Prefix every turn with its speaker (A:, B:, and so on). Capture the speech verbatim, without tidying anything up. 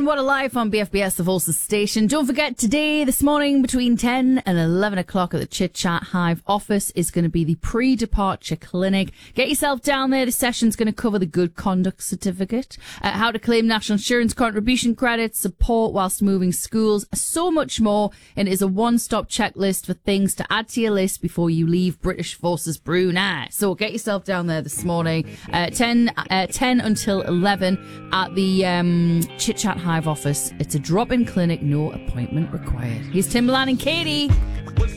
A: One, What a Life on B F B S, the Volsa station. Don't forget, today, this morning, between ten and eleven o'clock at the Chit Chat Hive office is going to be the pre-departure clinic. Get yourself down there. The session's going to cover the Good Conduct Certificate, uh, how to claim national insurance contribution credits, support whilst moving schools, so much more. And it is a one-stop checklist for things to add to your list before you leave British Forces Brunei. So get yourself down there this morning, uh, ten, uh, ten until eleven at the um, Chit Chat Hive office. It's a drop-in clinic, no appointment required. Here's Timbaland and Katie.